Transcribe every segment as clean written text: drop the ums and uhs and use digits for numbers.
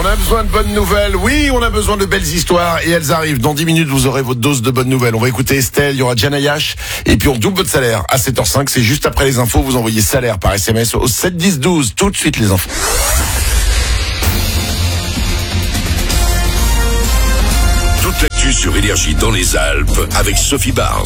a besoin de bonnes nouvelles. Oui, on a besoin de belles histoires et elles arrivent. Dans 10 minutes, vous aurez votre dose de bonnes nouvelles. On va écouter Estelle, il y aura Janayash et puis on double votre salaire à 7h05. C'est juste après les infos. Vous envoyez salaire par SMS au 7 10 12. Tout de suite les infos. Toute l'actu sur Énergie dans les Alpes avec Sophie Bard.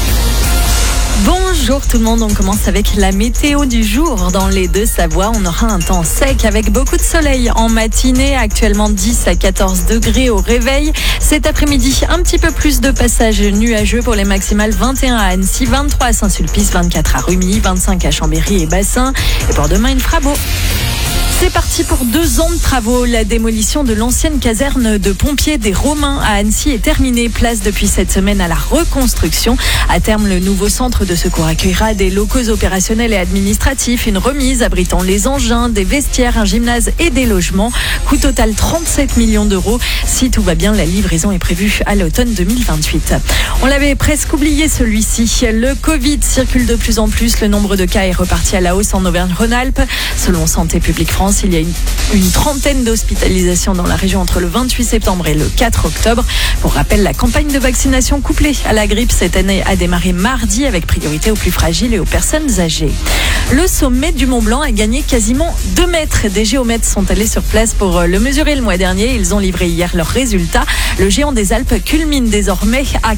Bonjour tout le monde, on commence avec la météo du jour. Dans les Deux-Savoie, on aura un temps sec avec beaucoup de soleil en matinée, actuellement 10 à 14 degrés au réveil. Cet après-midi, un petit peu plus de passages nuageux pour les maximales, 21 à Annecy, 23 à Saint-Sulpice, 24 à Rumilly, 25 à Chambéry et Bassin. Et pour demain, il fera beau. C'est parti pour 2 ans de travaux. La démolition de l'ancienne caserne de pompiers des Romains à Annecy est terminée. Place depuis cette semaine à la reconstruction. À terme, le nouveau centre de secours accueillera des locaux opérationnels et administratifs, une remise abritant les engins, des vestiaires, un gymnase et des logements. Coût total 37 millions d'euros. Si tout va bien, la livraison est prévue à l'automne 2028. On l'avait presque oublié celui-ci. Le Covid circule de plus en plus. Le nombre de cas est reparti à la hausse en Auvergne-Rhône-Alpes. Selon Santé publique France, il y a une trentaine d'hospitalisations dans la région entre le 28 septembre et le 4 octobre. Pour rappel, la campagne de vaccination couplée à la grippe cette année a démarré mardi avec priorité aux plus fragiles et aux personnes âgées. Le sommet du Mont-Blanc a gagné quasiment 2 mètres. Des géomètres sont allés sur place pour le mesurer le mois dernier. Ils ont livré hier leurs résultats. Le géant des Alpes culmine désormais à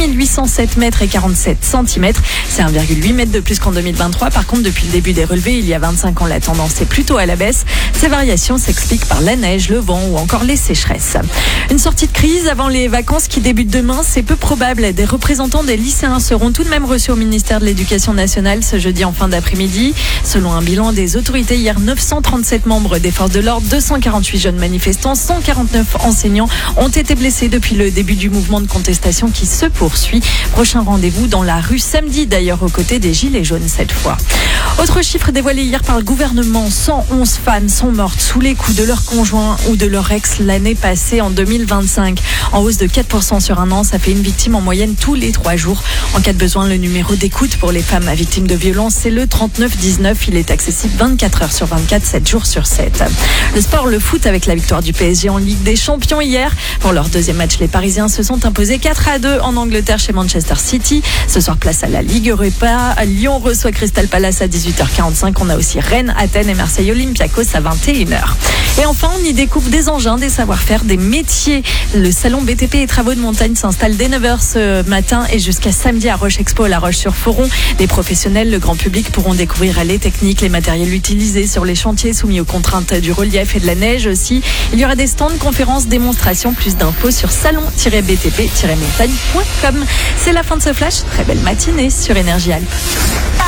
4807 mètres et 47 cm. C'est 1,8 mètre de plus qu'en 2023. Par contre, depuis le début des relevés, il y a 25 ans, la tendance est plutôt à la baisse. Ces variations s'expliquent par la neige, le vent ou encore les sécheresses. Une sortie de crise avant les vacances qui débutent demain, c'est peu probable. Des représentants des lycéens seront tout de même reçus au ministère de l'Éducation nationale ce jeudi en fin d'après-midi. Selon un bilan des autorités, hier 937 membres des forces de l'ordre, 248 jeunes manifestants, 149 enseignants ont été blessés depuis le début du mouvement de contestation qui se poursuit. Prochain rendez-vous dans la rue samedi, d'ailleurs aux côtés des Gilets jaunes cette fois. Autre chiffre dévoilé hier par le gouvernement, 111 femmes sont mortes sous les coups de leur conjoint ou de leur ex l'année passée en 2025. En hausse de 4% sur un an, ça fait une victime en moyenne tous les 3 jours. En cas de besoin, le numéro d'écoute pour les femmes victimes de violences, c'est le 3919. Il est accessible 24 heures sur 24, 7 jours sur 7. Le sport, le foot avec la victoire du PSG en Ligue des Champions hier. Pour leur deuxième match, les Parisiens se sont imposés 4-2 en Angleterre chez Manchester City. Ce soir, place à la Ligue Europa. Lyon reçoit Crystal Palace à 18h45. On a aussi Rennes, Athènes et Marseille Olympiakos à 21h. Et enfin, on y découvre des engins, des savoir-faire, des métiers. Le salon BTP et travaux de montagne s'installe dès 9h ce matin et jusqu'à samedi à Roche Expo à La Roche-sur-Foron. Les professionnels, le grand public pourront découvrir les techniques, les matériels utilisés sur les chantiers soumis aux contraintes du relief et de la neige aussi. Il y aura des stands, conférences, démonstrations, plus d'infos sur salon-btp-montagne.com. C'est la fin de ce flash. Très belle matinée sur Énergie Alpes.